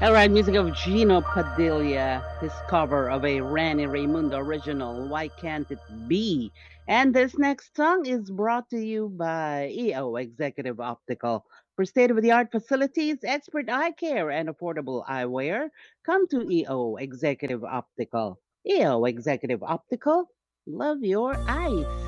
All right, music of Gino Padilla, his cover of a Ranny Raimundo original, Why Can't It Be? And this next song is brought to you by EO Executive Optical. For state of the art facilities, expert eye care, and affordable eyewear, come to EO Executive Optical. EO Executive Optical, love your eyes.